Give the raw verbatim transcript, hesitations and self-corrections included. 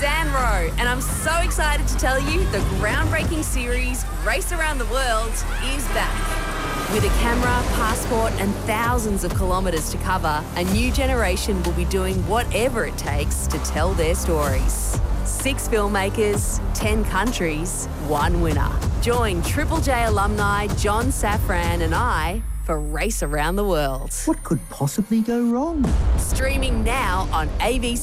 Dan Rowe, and I'm so excited to tell you the groundbreaking series Race Around the World is back. With a camera, passport and thousands of kilometres to cover, a new generation will be doing whatever it takes to tell their stories. Six filmmakers, ten countries, one winner. Join Triple J alumni John Safran and I for Race Around the World. What could possibly go wrong? Streaming now on A B C.